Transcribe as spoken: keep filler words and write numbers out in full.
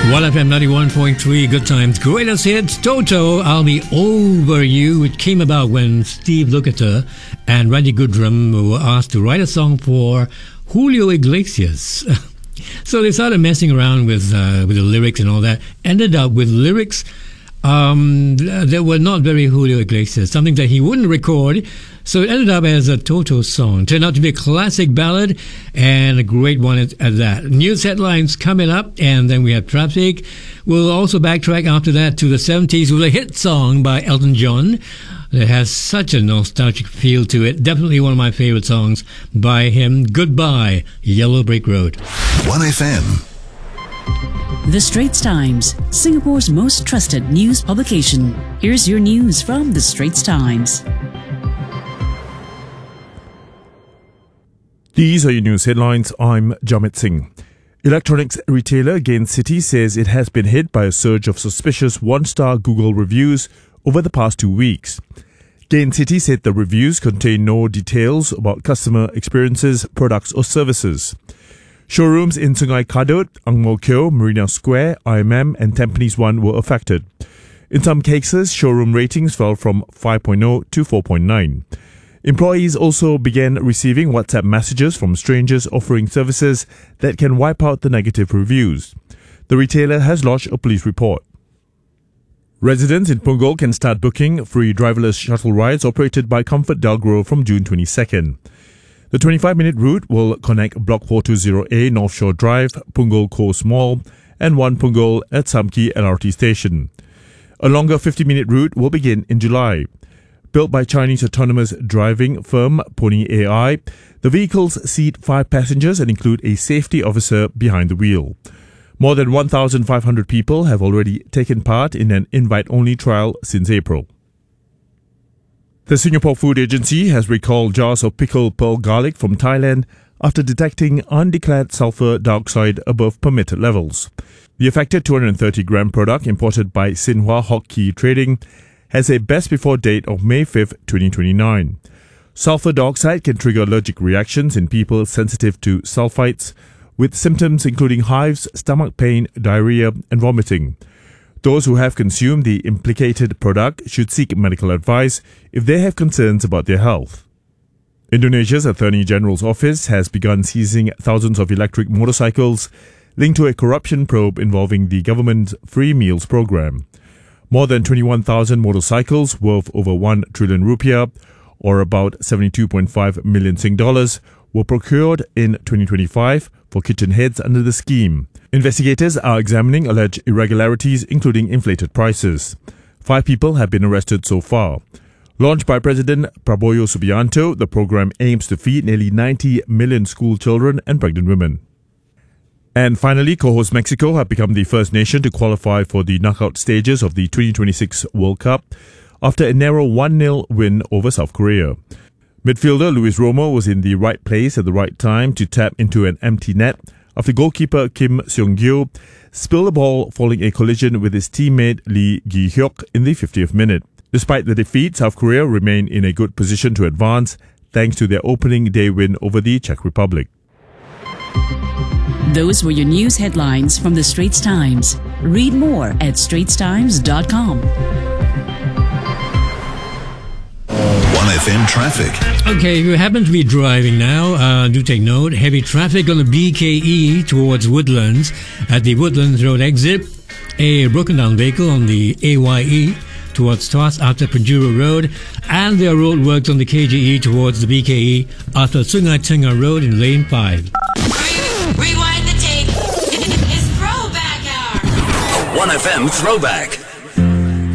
one F M ninety-one point three, Good Times, greatest hits. Toto, I'll Be Over You. It came about when Steve Lukather and Randy Goodrum were asked to write a song for Julio Iglesias. So they started messing around with uh, with the lyrics and all that. Ended up with lyrics um, that were not very Julio Iglesias, something that he wouldn't record. So it ended up as a Toto song. Turned out to be a classic ballad and a great one at, at that. News headlines coming up, and then we have traffic. We'll also backtrack after that to the seventies with a hit song by Elton John that has such a nostalgic feel to it. Definitely one of my favorite songs by him. Goodbye, Yellow Brick Road. one F M. The Straits Times, Singapore's most trusted news publication. Here's your news from The Straits Times. These are your news headlines. I'm Jamit Singh. Electronics retailer Gain City says it has been hit by a surge of suspicious one-star Google reviews over the past two weeks. Gain City said the reviews contain no details about customer experiences, products or services. Showrooms in Sungai Kadut, Ang Mo Kio, Marina Square, I M M and Tampines One were affected. In some cases, showroom ratings fell from five point oh to four point nine. Employees also began receiving WhatsApp messages from strangers offering services that can wipe out the negative reviews. The retailer has lodged a police report. Residents in Punggol can start booking free driverless shuttle rides operated by Comfort Delgro from June twenty-second. The twenty-five minute route will connect Block four twenty A North Shore Drive, Punggol Coast Mall, and One Punggol at Samki L R T Station. A longer fifty minute route will begin in July. Built by Chinese autonomous driving firm Pony A I, the vehicles seat five passengers and include a safety officer behind the wheel. More than one thousand five hundred people have already taken part in an invite-only trial since April. The Singapore Food Agency has recalled jars of pickled pearl garlic from Thailand after detecting undeclared sulfur dioxide above permitted levels. The affected two hundred thirty gram product imported by Xinhua Hockey Trading has a best before date of May fifth, twenty twenty-nine. Sulfur dioxide can trigger allergic reactions in people sensitive to sulfites, with symptoms including hives, stomach pain, diarrhea, and vomiting. Those who have consumed the implicated product should seek medical advice if they have concerns about their health. Indonesia's Attorney General's office has begun seizing thousands of electric motorcycles linked to a corruption probe involving the government's free meals program. More than twenty-one thousand motorcycles worth over one trillion rupiah, or about seventy-two point five million Sing dollars, were procured in twenty twenty-five for kitchen heads under the scheme. Investigators are examining alleged irregularities, including inflated prices. Five people have been arrested so far. Launched by President Prabowo Subianto, the program aims to feed nearly ninety million school children and pregnant women. And finally, co-host Mexico have become the first nation to qualify for the knockout stages of the twenty twenty-six World Cup after a narrow one nil win over South Korea. Midfielder Luis Romo was in the right place at the right time to tap into an empty net after goalkeeper Kim Seong-gyu spilled a ball following a collision with his teammate Lee Gi-hyuk in the fiftieth minute. Despite the defeat, South Korea remained in a good position to advance thanks to their opening day win over the Czech Republic. Those were your news headlines from The Straits Times. Read more at straits times dot com. one F M traffic. Okay, if you happen to be driving now, uh, do take note. Heavy traffic on the B K E towards Woodlands. At the Woodlands Road exit, a broken down vehicle on the A Y E towards Tuas after Penjuru Road, and there are road works on the K G E towards the B K E after Sungai Tengah Road in Lane five. Rewind the tape. It's throwback hour. one F M throwback.